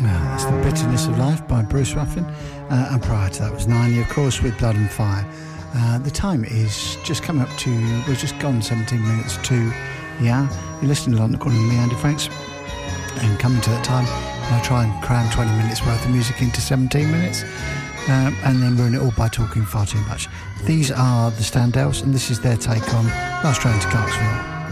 It's The Bitterness of Life by Bruce Ruffin, and prior to that was Niney, of course, with Blood and Fire. The time is just coming up to, we're just gone 17 minutes to the hour. You're listening to London Calling with me, Andy Franks, and coming to that time, I'll try and cram 20 minutes worth of music into 17 minutes, and then ruin it all by talking far too much. These are the Standells, and this is their take on Last Train to Clarksville.